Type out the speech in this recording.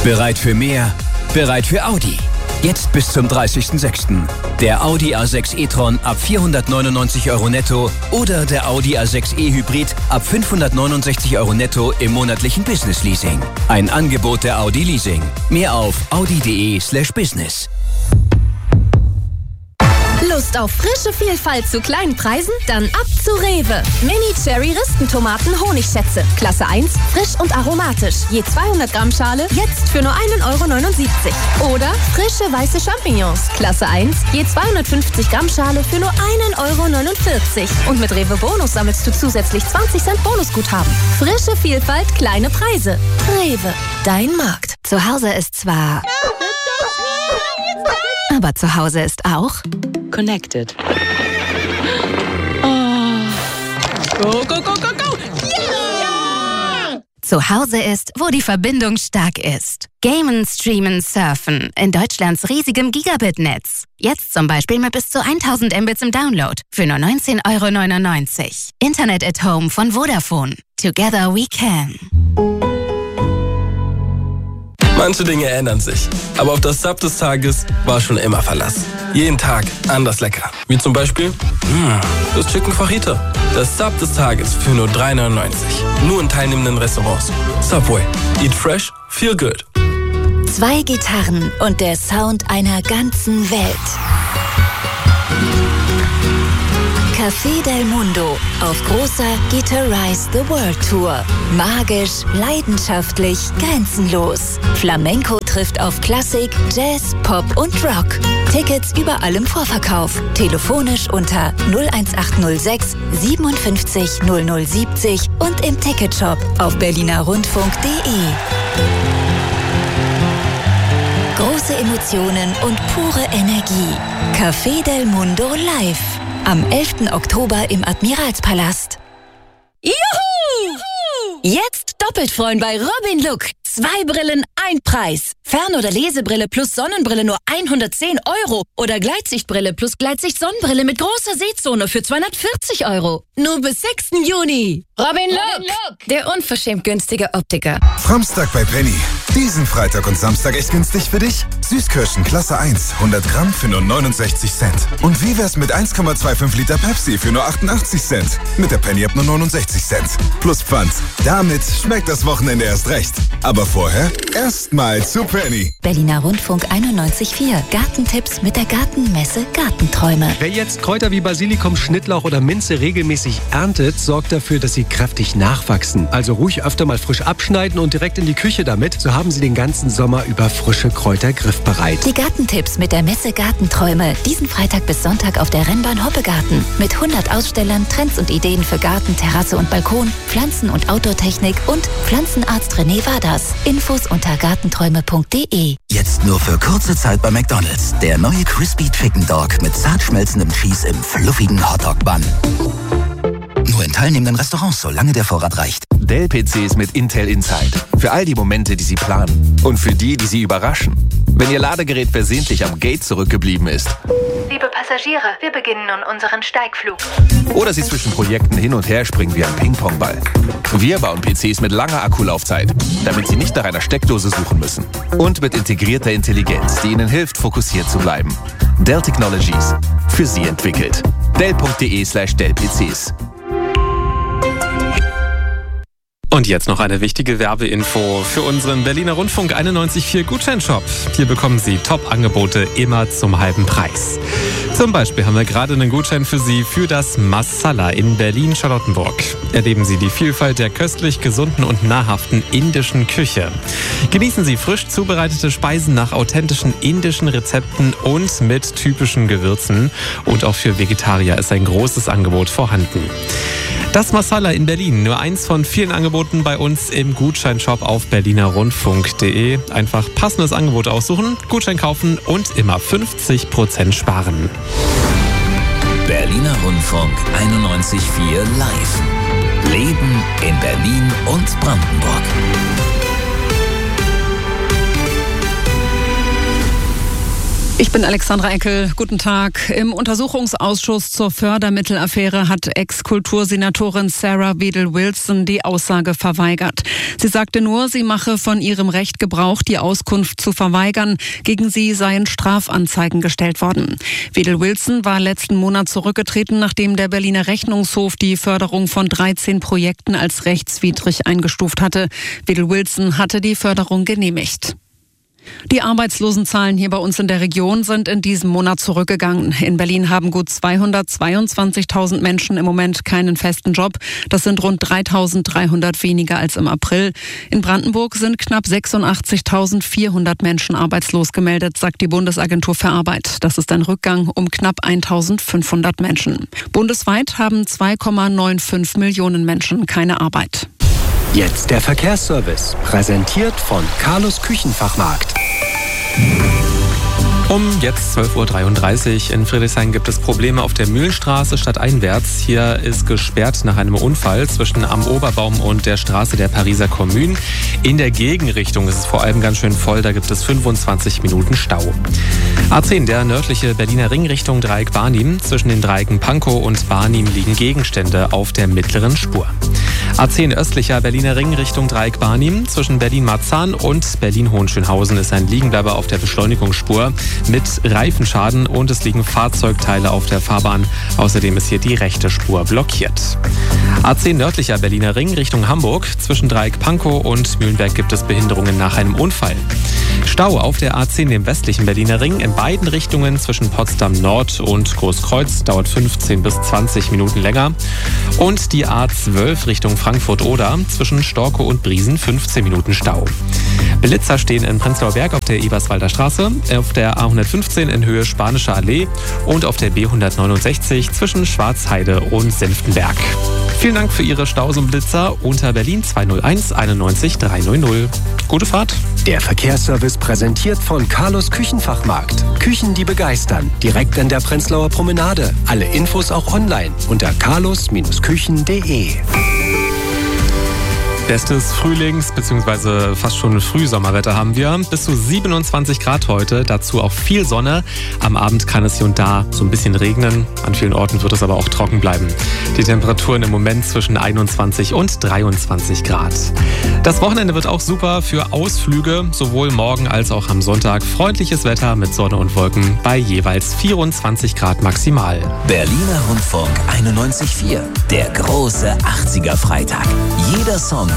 Bereit für mehr? Bereit für Audi. Jetzt bis zum 30.06. Der Audi A6 e-tron ab 499 € netto oder der Audi A6 e-Hybrid ab 569 € netto im monatlichen Business-Leasing. Ein Angebot der Audi Leasing. Mehr auf audi.de/business. Lust auf frische Vielfalt zu kleinen Preisen? Dann ab zu Rewe. Mini-Cherry-Ristentomaten Honigschätze. Klasse 1, frisch und aromatisch. Je 200 Gramm Schale, jetzt für nur 1,79 €. Oder frische weiße Champignons. Klasse 1, je 250 Gramm Schale für nur 1,49 €. Und mit Rewe Bonus sammelst du zusätzlich 20 Cent Bonusguthaben. Frische Vielfalt, kleine Preise. Rewe, dein Markt. Zu Hause ist zwar... aber zu Hause ist auch... Connected. Oh. Go, go, go, go, go! Yeah! Zu Hause ist, wo die Verbindung stark ist. Gamen, streamen, surfen. In Deutschlands riesigem Gigabit-Netz. Jetzt zum Beispiel mit bis zu 1000 Mbits im Download. Für nur 19,99 €. Internet at Home von Vodafone. Together we can. Manche Dinge ändern sich, aber auf das Sub des Tages war schon immer Verlass. Jeden Tag anders lecker. Wie zum Beispiel das Chicken Fajita. Das Sub des Tages für nur 3,99 €. Nur in teilnehmenden Restaurants. Subway. Eat fresh, feel good. 2 Gitarren und der Sound einer ganzen Welt. Café del Mundo auf großer Guitarize the World Tour. Magisch, leidenschaftlich, grenzenlos. Flamenco trifft auf Klassik, Jazz, Pop und Rock. Tickets überall im Vorverkauf. Telefonisch unter 01806 57 0070 und im Ticketshop auf berlinerrundfunk.de. Große Emotionen und pure Energie. Café del Mundo live. Am 11. Oktober im Admiralspalast. Juhu! Jetzt doppelt freuen bei Robin Look. 2 Brillen, 1 Preis. Fern- oder Lesebrille plus Sonnenbrille nur 110 €. Oder Gleitsichtbrille plus Gleitsicht-Sonnenbrille mit großer Sehzone für 240 €. Nur bis 6. Juni. Robin Look, der unverschämt günstige Optiker. Samstag bei Penny. Diesen Freitag und Samstag echt günstig für dich? Süßkirschen Klasse 1, 100 Gramm für nur 69 Cent. Und wie wär's mit 1,25 Liter Pepsi für nur 88 Cent? Mit der Penny ab nur 69 Cent. Plus Pfand. Damit schmeckt das Wochenende erst recht. Aber vorher erstmal zu Penny. Berliner Rundfunk 91,4. Gartentipps mit der Gartenmesse Gartenträume. Wer jetzt Kräuter wie Basilikum, Schnittlauch oder Minze regelmäßig erntet, sorgt dafür, dass sie kräftig nachwachsen. Also ruhig öfter mal frisch abschneiden und direkt in die Küche damit. So haben Sie den ganzen Sommer über frische Kräuter griffbereit. Die Gartentipps mit der Messe Gartenträume. Diesen Freitag bis Sonntag auf der Rennbahn Hoppegarten. Mit 100 Ausstellern, Trends und Ideen für Garten, Terrasse und Balkon, Pflanzen- und Outdoor-Technik und Pflanzenarzt René Wadas. Infos unter gartenträume.de. Jetzt nur für kurze Zeit bei McDonald's. Der neue Crispy Chicken Dog mit zart schmelzendem Cheese im fluffigen Hotdog-Bun. Nur in teilnehmenden Restaurants, solange der Vorrat reicht. Dell-PCs mit Intel Inside. Für all die Momente, die Sie planen. Und für die, die Sie überraschen. Wenn Ihr Ladegerät versehentlich am Gate zurückgeblieben ist. Liebe Passagiere, wir beginnen nun unseren Steigflug. Oder Sie zwischen Projekten hin und her springen wie ein Ping-Pong-Ball. Wir bauen PCs mit langer Akkulaufzeit, damit Sie nicht nach einer Steckdose suchen müssen. Und mit integrierter Intelligenz, die Ihnen hilft, fokussiert zu bleiben. Dell Technologies. Für Sie entwickelt. Dell.de/Dell-PCs. Und jetzt noch eine wichtige Werbeinfo für unseren Berliner Rundfunk 91,4 Gutscheinshop. Hier bekommen Sie Top-Angebote immer zum halben Preis. Zum Beispiel haben wir gerade einen Gutschein für Sie für das Masala in Berlin-Charlottenburg. Erleben Sie die Vielfalt der köstlich gesunden und nahrhaften indischen Küche. Genießen Sie frisch zubereitete Speisen nach authentischen indischen Rezepten und mit typischen Gewürzen. Und auch für Vegetarier ist ein großes Angebot vorhanden. Das Masala in Berlin, nur eins von vielen Angeboten bei uns im Gutscheinshop auf berlinerrundfunk.de. Einfach passendes Angebot aussuchen, Gutschein kaufen und immer 50% sparen. Berliner Rundfunk 91,4 live. Leben in Berlin und Brandenburg. Ich bin Alexandra Eckel. Guten Tag. Im Untersuchungsausschuss zur Fördermittelaffäre hat Ex-Kultursenatorin Sarah Wedel-Wilson die Aussage verweigert. Sie sagte nur, sie mache von ihrem Recht Gebrauch, die Auskunft zu verweigern. Gegen sie seien Strafanzeigen gestellt worden. Wedel-Wilson war letzten Monat zurückgetreten, nachdem der Berliner Rechnungshof die Förderung von 13 Projekten als rechtswidrig eingestuft hatte. Wedel-Wilson hatte die Förderung genehmigt. Die Arbeitslosenzahlen hier bei uns in der Region sind in diesem Monat zurückgegangen. In Berlin haben gut 222.000 Menschen im Moment keinen festen Job. Das sind rund 3.300 weniger als im April. In Brandenburg sind knapp 86.400 Menschen arbeitslos gemeldet, sagt die Bundesagentur für Arbeit. Das ist ein Rückgang um knapp 1.500 Menschen. Bundesweit haben 2,95 Millionen Menschen keine Arbeit. Jetzt der Verkehrsservice, präsentiert von Carlos Küchenfachmarkt. Um jetzt 12.33 Uhr in Friedrichshain gibt es Probleme auf der Mühlenstraße stadteinwärts. Hier ist gesperrt nach einem Unfall zwischen Am Oberbaum und der Straße der Pariser Kommune. In der Gegenrichtung ist es vor allem ganz schön voll, da gibt es 25 Minuten Stau. A10, der nördliche Berliner Ring Richtung Dreieck Barnim. Zwischen den Dreiecken Pankow und Barnim liegen Gegenstände auf der mittleren Spur. A10 östlicher Berliner Ring Richtung Dreieck Barnim. Zwischen Berlin-Marzahn und Berlin-Hohenschönhausen ist ein Liegenbleiber auf der Beschleunigungsspur mit Reifenschaden und es liegen Fahrzeugteile auf der Fahrbahn. Außerdem ist hier die rechte Spur blockiert. A10 nördlicher Berliner Ring Richtung Hamburg. Zwischen Dreieck Pankow und Mühlenberg gibt es Behinderungen nach einem Unfall. Stau auf der A10 dem westlichen Berliner Ring in beiden Richtungen zwischen Potsdam Nord und Großkreuz dauert 15 bis 20 Minuten länger. Und die A12 Richtung Frankfurt-Oder zwischen Storkow und Briesen 15 Minuten Stau. Blitzer stehen in Prenzlauer Berg auf der Eberswalder Straße, auf der A115 in Höhe Spanische Allee und auf der B169 zwischen Schwarzheide und Senftenberg. Vielen Dank für Ihre Stausumblitzer unter Berlin 201 91 300. Gute Fahrt. Der Verkehrsservice präsentiert von Carlos Küchenfachmarkt. Küchen, die begeistern. Direkt an der Prenzlauer Promenade. Alle Infos auch online unter carlos-küchen.de. Bestes Frühlings- bzw. fast schon Frühsommerwetter haben wir. Bis zu 27 Grad heute, dazu auch viel Sonne. Am Abend kann es hier und da so ein bisschen regnen. An vielen Orten wird es aber auch trocken bleiben. Die Temperaturen im Moment zwischen 21 und 23 Grad. Das Wochenende wird auch super für Ausflüge, sowohl morgen als auch am Sonntag. Freundliches Wetter mit Sonne und Wolken bei jeweils 24 Grad maximal. Berliner Rundfunk 91,4. Der große 80er Freitag. Jeder Song